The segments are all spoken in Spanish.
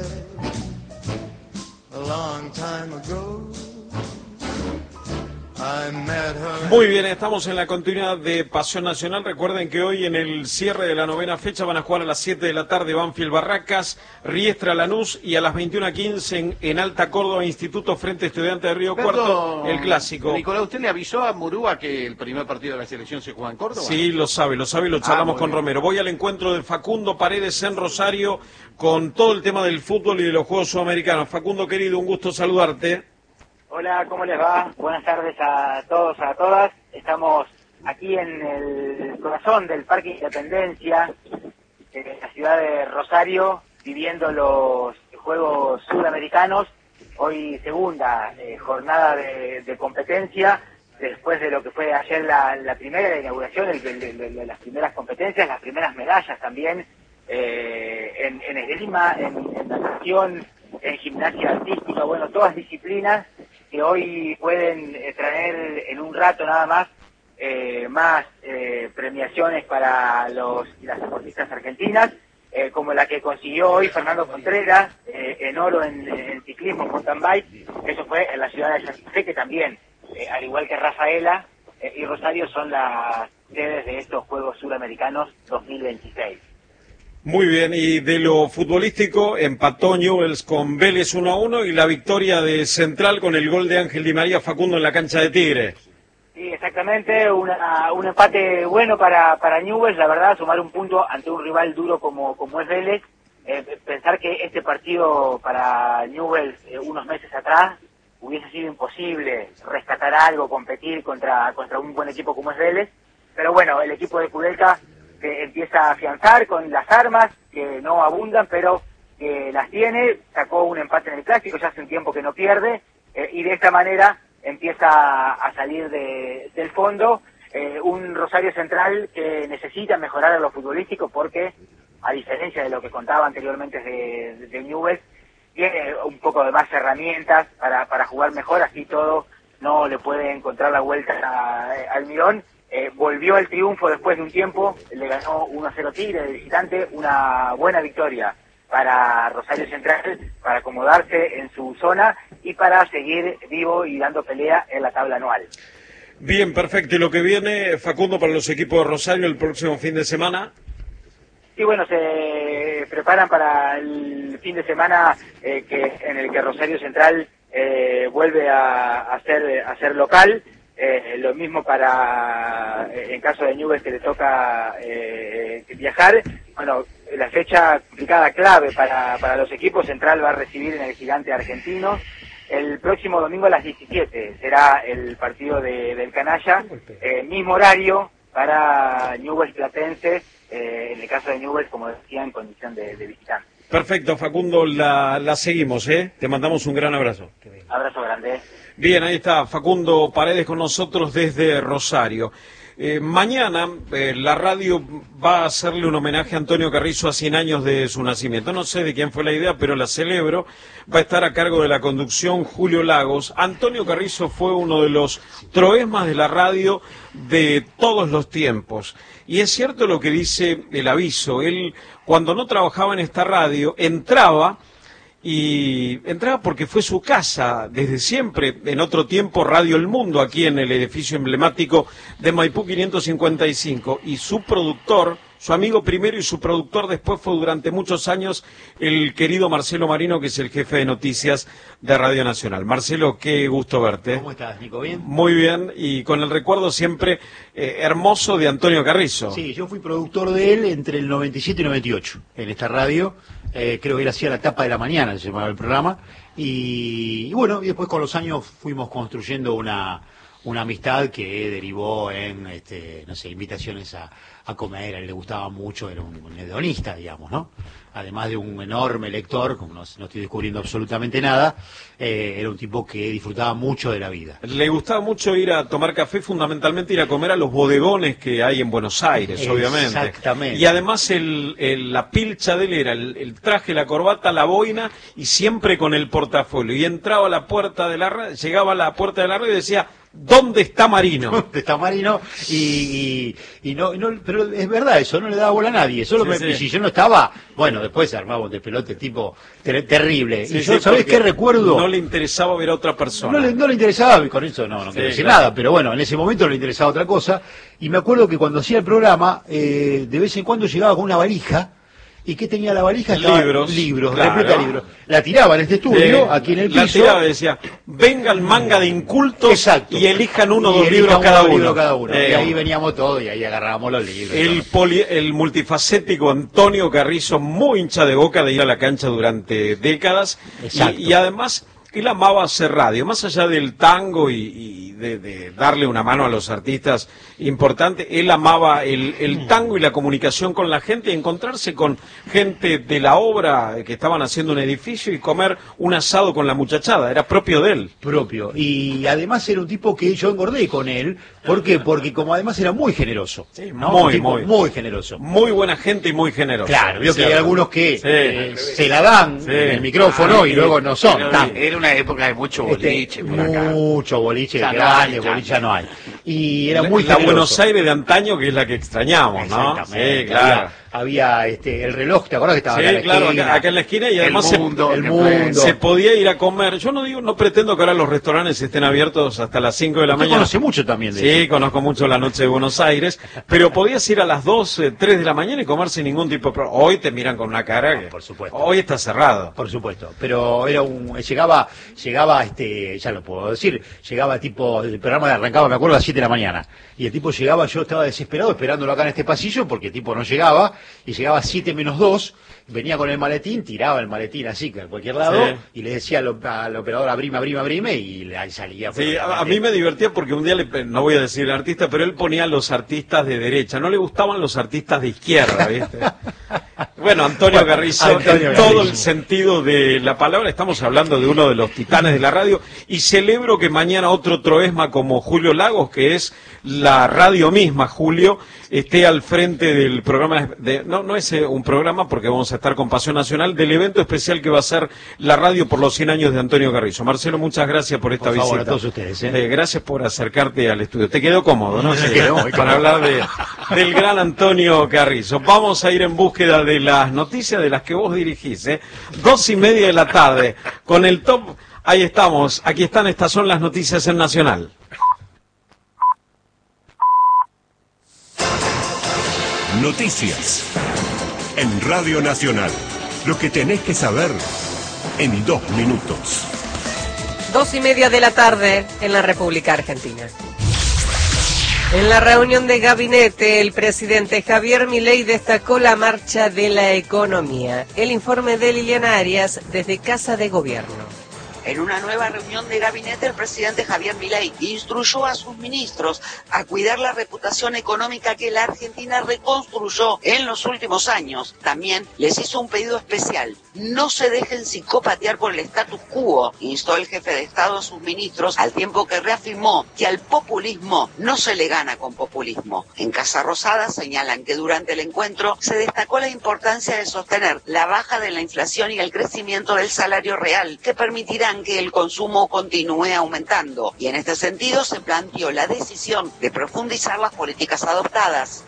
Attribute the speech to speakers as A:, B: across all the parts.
A: life a long time ago.
B: Muy bien, estamos en la continuidad de Pasión Nacional. Recuerden que hoy en el cierre de la novena fecha van a jugar a las 7 de la tarde Banfield Barracas, Riestra Lanús y a las 21:15 en Alta Córdoba, Instituto Frente Estudiante de Río Cuarto, el clásico.
C: Nicolás, ¿usted le avisó a Murúa que el primer partido de la selección se juega en Córdoba?
B: Sí, lo sabe, lo charlamos con Romero. Voy al encuentro de Facundo Paredes en Rosario con todo el tema del fútbol y de los Juegos Sudamericanos. Facundo, querido, un gusto saludarte.
D: Hola, ¿cómo les va? Buenas tardes a todos, a todas. Estamos aquí en el corazón del Parque Independencia, en la ciudad de Rosario, viviendo los Juegos Sudamericanos. Hoy segunda jornada de competencia, después de lo que fue ayer la primera inauguración, de las primeras competencias, las primeras medallas también, en esgrima, en natación, en gimnasia artística, bueno, todas disciplinas que hoy pueden traer en un rato nada más premiaciones para las deportistas argentinas, como la que consiguió hoy Fernando Contreras en oro en ciclismo, mountain bike. Eso fue en la ciudad de Santa Fe, que también, al igual que Rafaela y Rosario, son las sedes de estos Juegos Suramericanos 2026.
B: Muy bien, y de lo futbolístico, empató Newell's con Vélez 1-1 y la victoria de Central con el gol de Ángel Di María Facundo en la cancha de Tigre.
D: Sí, exactamente, un empate bueno para Newell's, la verdad, sumar un punto ante un rival duro como es Vélez. Pensar que este partido para Newell's unos meses atrás hubiese sido imposible rescatar algo, competir contra un buen equipo como es Vélez, pero bueno, el equipo de Kudelka empieza a afianzar con las armas, que no abundan, pero que las tiene, sacó un empate en el clásico, ya hace un tiempo que no pierde, y de esta manera empieza a salir del fondo, un Rosario Central que necesita mejorar en lo futbolístico porque, a diferencia de lo que contaba anteriormente de Newell's, tiene un poco de más herramientas para jugar mejor, así todo no le puede encontrar la vuelta al Mirón. Volvió al triunfo después de un tiempo, le ganó 1-0 Tigre de visitante, una buena victoria para Rosario Central, para acomodarse en su zona y para seguir vivo y dando pelea en la tabla anual.
B: Bien, perfecto. ¿Y lo que viene, Facundo, para los equipos de Rosario el próximo fin de semana?
D: Sí, bueno, se preparan para el fin de semana en el que Rosario Central vuelve a ser local. Lo mismo para, en caso de Newell's, que le toca viajar. Bueno, la fecha complicada, clave para los equipos. Central va a recibir en el Gigante Argentino. El próximo domingo a las 17 será el partido del Canalla. Mismo horario para Newell's Platense, en el caso de Newell's, como decía, en condición de visitante.
B: Perfecto, Facundo, la seguimos, Te mandamos un gran abrazo.
D: Abrazo grande.
B: Bien, ahí está Facundo Paredes con nosotros desde Rosario. Mañana la radio va a hacerle un homenaje a Antonio Carrizo a 100 años de su nacimiento. No sé de quién fue la idea, pero la celebro. Va a estar a cargo de la conducción Julio Lagos. Antonio Carrizo fue uno de los troesmas de la radio de todos los tiempos. Y es cierto lo que dice el aviso. Él, cuando no trabajaba en esta radio, entraba porque fue su casa desde siempre. En otro tiempo Radio El Mundo, aquí en el edificio emblemático de Maipú 555, y su productor, su amigo primero y su productor después, fue durante muchos años el querido Marcelo Marino, que es el jefe de noticias de Radio Nacional. Marcelo, qué gusto verte.
E: ¿Cómo estás, Nico? ¿Bien?
B: Muy bien, y con el recuerdo siempre hermoso de Antonio Carrizo.
E: Sí, yo fui productor de él entre el 97 y 98 en esta radio. Creo que él hacía la tapa de la mañana, se llamaba el programa, y bueno, y después con los años fuimos construyendo una amistad que derivó en, no sé, invitaciones a comer. A él le gustaba mucho, era un hedonista, digamos, ¿no? Además de un enorme lector, como no estoy descubriendo absolutamente nada, era un tipo que disfrutaba mucho de la vida.
B: Le gustaba mucho ir a tomar café, fundamentalmente ir a comer a los bodegones que hay en Buenos Aires, obviamente.
E: Exactamente.
B: Y además la pilcha de él era el traje, la corbata, la boina, y siempre con el portafolio. Y entraba a la puerta de la radio, llegaba a la puerta de la radio y decía: ¿Dónde está Marino?
E: ¿Dónde está Marino? Y no, pero es verdad eso, no le daba bola a nadie. Solo
B: Sí.
E: si yo no estaba, bueno, después se armaba un despelote tipo terrible.
B: Sí,
E: y yo,
B: sí,
E: ¿sabés
B: porque
E: qué recuerdo?
B: no le interesaba ver a otra persona.
E: No le interesaba, y con eso no quiero decir
B: claro.
E: nada, pero bueno, en ese momento no le interesaba otra cosa. Y me acuerdo que cuando hacía el programa, de vez en cuando llegaba con una valija. ¿Y qué tenía la valija? Libros,
B: claro.
E: repleta de libros. La tiraba en este estudio, aquí en el piso.
B: La tiraba y decía, venga el manga de incultos.
E: Exacto.
B: Y elijan uno o
E: Y
B: dos libros
E: elijan
B: cada
E: un
B: uno.
E: libro cada uno. Y ahí veníamos todos y ahí agarrábamos los libros.
B: El multifacético Antonio Carrizo, muy hincha de Boca de ir a la cancha durante décadas.
E: Exacto.
B: Y además, él amaba hacer radio, más allá del tango y de darle una mano a los artistas importante, él amaba el tango y la comunicación con la gente, y encontrarse con gente de la obra que estaban haciendo un edificio y comer un asado con la muchachada, era propio de él.
E: Propio. Y además era un tipo que yo engordé con él. ¿Por qué? Porque como además era muy generoso.
B: Sí,
E: ¿no? Muy generoso.
B: Muy buena gente y muy generoso.
E: Claro, veo que hay algunos que
B: Sí.
E: se la dan en el micrófono y luego no son.
C: Era una época de mucho boliche por acá.
E: Mucho boliche,
C: Ya no
E: grande,
C: hay,
E: boliche ya no hay. Y era muy
B: la
E: generoso.
B: Buenos Aires de antaño, que es la que extrañamos, ¿no?
E: Exactamente.
B: Sí, claro.
E: Había el reloj, ¿te acuerdas que estaba
B: Sí,
E: acá en la
B: claro,
E: esquina?
B: acá en la esquina, y además
C: El mundo.
B: se podía ir a comer. Yo no pretendo que ahora los restaurantes estén abiertos hasta las 5 de la
E: Usted
B: mañana.
E: conoce mucho también de
B: Sí,
E: eso.
B: conozco mucho la noche de Buenos Aires, pero podías ir a las 2, 3 de la mañana y comer sin ningún tipo de problema. Hoy te miran con una cara que...
E: Por supuesto.
B: Hoy está cerrado.
E: Por supuesto, pero era llegaba, ya lo puedo decir, llegaba tipo, el programa arrancaba, me acuerdo, a las 7 de la mañana, y el tipo llegaba, yo estaba desesperado esperándolo acá en este pasillo, porque el tipo no llegaba, y llegaba a 7 menos 2, venía con el maletín, tiraba el maletín así, a cualquier lado,
B: Sí.
E: y le decía al operador, abrime, y ahí salía.
B: Sí, a mí me divertía porque un día, no voy a decir el artista, pero él ponía a los artistas de derecha, no le gustaban los artistas de izquierda, ¿viste? Bueno, Antonio Carrizo, en todo el sentido de la palabra, estamos hablando de uno de los titanes de la radio, y celebro que mañana otro troesma como Julio Lagos, que es la radio misma, Julio, esté al frente del programa, no es un programa porque vamos a estar con Pasión Nacional, del evento especial que va a ser la radio por los 100 años de Antonio Carrizo. Marcelo, muchas gracias por esta visita.
E: Por favor, a todos ustedes.
B: Gracias por acercarte al estudio. Te quedó cómodo, ¿no?
E: Me quedó muy
B: Para
E: cómodo.
B: hablar del gran Antonio Carrizo. Vamos a ir en búsqueda de las noticias de las que vos dirigís, 2:30 de la tarde, con el top. Ahí estamos, aquí están, estas son las noticias en Nacional.
F: Noticias en Radio Nacional. Lo que tenés que saber en 2 minutos.
G: 2:30 de la tarde en la República Argentina. En la reunión de gabinete, el presidente Javier Milei destacó la marcha de la economía. El informe de Liliana Arias desde Casa de Gobierno.
H: En una nueva reunión de gabinete, el presidente Javier Milei instruyó a sus ministros a cuidar la reputación económica que la Argentina reconstruyó en los últimos años. También les hizo un pedido especial: no se dejen psicopatear por el status quo, instó el jefe de Estado a sus ministros, al tiempo que reafirmó que al populismo no se le gana con populismo. En Casa Rosada señalan que durante el encuentro se destacó la importancia de sostener la baja de la inflación y el crecimiento del salario real, que permitirán que el consumo continúe aumentando. Y en este sentido se planteó la decisión de profundizar las políticas adoptadas.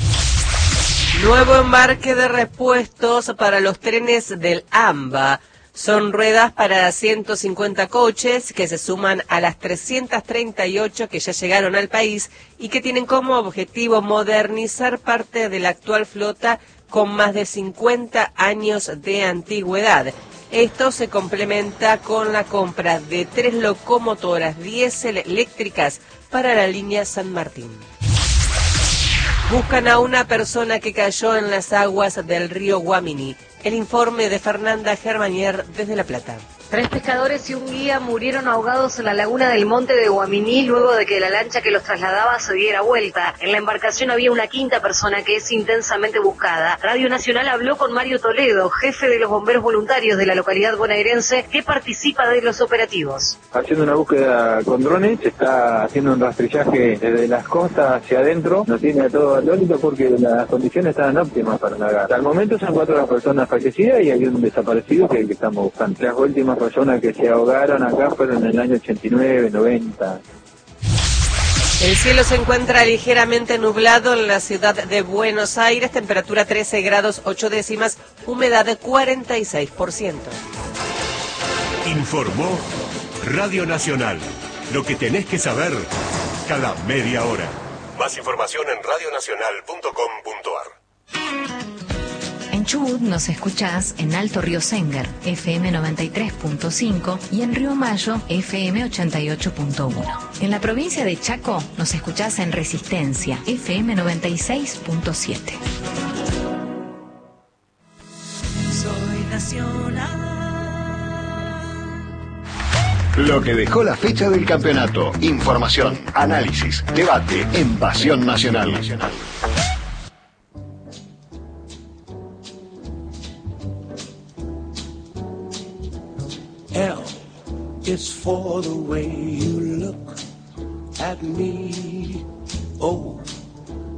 G: Nuevo embarque de repuestos para los trenes del AMBA. Son ruedas para 150 coches que se suman a las 338 que ya llegaron al país y que tienen como objetivo modernizar parte de la actual flota con más de 50 años de antigüedad. Esto se complementa con la compra de 3 locomotoras diésel eléctricas para la línea San Martín. Buscan a una persona que cayó en las aguas del río Guamini. El informe de Fernanda Germanier desde La Plata.
I: 3 pescadores y un guía murieron ahogados en la laguna del Monte de Guaminí luego de que la lancha que los trasladaba se diera vuelta. En la embarcación había una 5ª persona que es intensamente buscada. Radio Nacional habló con Mario Toledo, jefe de los bomberos voluntarios de la localidad bonaerense, que participa de los operativos.
J: Haciendo una búsqueda con drones, se está haciendo un rastrillaje desde las costas hacia adentro. Nos tiene a todo atónito porque las condiciones estaban óptimas para navegar. Hasta el momento son 4 las personas fallecidas y hay un desaparecido que estamos buscando. Las últimas personas que se ahogaron acá fueron en el año 89, 90.
G: El cielo se encuentra ligeramente nublado en la ciudad de Buenos Aires, temperatura 13 grados 8 décimas, humedad de 46%.
F: Informó Radio Nacional. Lo que tenés que saber cada media hora. Más información en radionacional.com.ar.
K: En Chubut nos escuchás en Alto Río Sengar, FM 93.5 y en Río Mayo, FM 88.1. En la provincia de Chaco nos escuchás en Resistencia, FM 96.7.
L: Soy nacional.
M: Lo que dejó la fecha del campeonato. Información, análisis, debate en Pasión Nacional.
L: L is for the way you look at me. O